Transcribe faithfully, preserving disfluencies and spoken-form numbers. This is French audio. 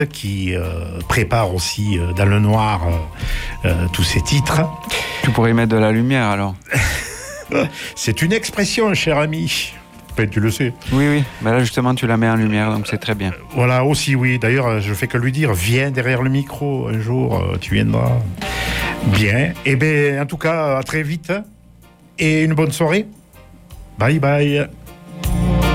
qui euh, prépare aussi euh, dans le noir euh, euh, tous ces titres. Tu pourrais y mettre de la lumière alors. C'est une expression, cher ami. Enfin, tu le sais. Oui, oui. Ben là, justement, tu la mets en lumière, donc c'est très bien. Voilà, aussi, oui. D'ailleurs, je fais que lui dire, viens derrière le micro un jour, euh, tu viendras. Bien. Eh bien, en tout cas, à très vite. Et une bonne soirée. Bye bye.